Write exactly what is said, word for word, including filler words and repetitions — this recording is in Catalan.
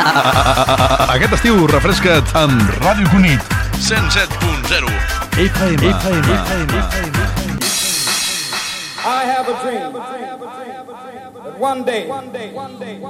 Aquest estiu refresca't amb Ràdio Cunit. cent set punt zero F M. F M. I have a dream that one day